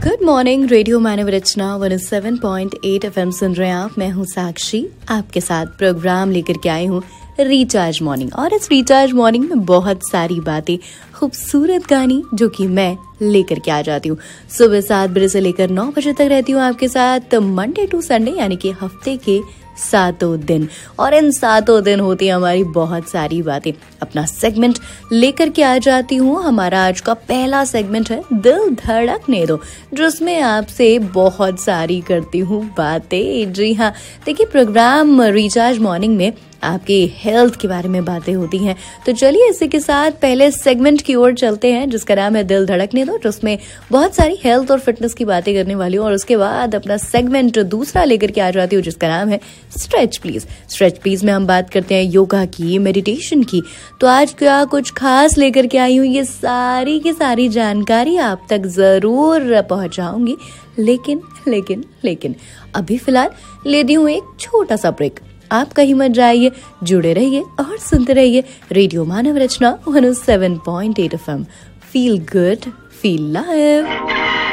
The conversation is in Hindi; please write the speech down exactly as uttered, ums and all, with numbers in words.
Good morning. रेडियो मानव रचना one seven point eight F M सुन रहे हैं आप। मैं हूँ साक्षी, आपके साथ प्रोग्राम लेकर के आई हूँ रिचार्ज मॉर्निंग। और इस रिचार्ज मॉर्निंग में बहुत सारी बातें, खूबसूरत गानी जो कि मैं लेकर के आ जाती हूँ। सुबह सात बजे से लेकर नौ बजे तक रहती हूँ आपके साथ, मंडे टू संडे, यानी कि हफ्ते के सातों दिन। और इन सातों दिन होती है हमारी बहुत सारी बातें। अपना सेगमेंट लेकर के आ जाती हूँ। हमारा आज का पहला सेगमेंट है दिल धड़कने दो, जिसमें आपसे बहुत सारी करती हूँ बातें। जी हाँ, देखिए प्रोग्राम रिचार्ज मॉर्निंग में आपके हेल्थ के बारे में बातें होती हैं। तो चलिए इसी के साथ पहले सेगमेंट की ओर चलते हैं, जिसका नाम है दिल धड़कने दो, जिसमें बहुत सारी हेल्थ और फिटनेस की बातें करने वाली हूँ। और उसके बाद अपना सेगमेंट दूसरा लेकर के आ जाती हूँ, जिसका नाम है स्ट्रेच प्लीज। स्ट्रेच प्लीज में हम बात करते हैं योगा की, मेडिटेशन की। तो आज क्या कुछ खास लेकर के आई हूँ, ये सारी की सारी जानकारी आप तक जरूर पहुंचाऊंगी। लेकिन लेकिन लेकिन अभी फिलहाल लेती हूँ एक छोटा सा ब्रेक। आप कहीं मत जाइए, जुड़े रहिए और सुनते रहिए रेडियो मानव रचना one seven point eight F M. Feel good, feel live.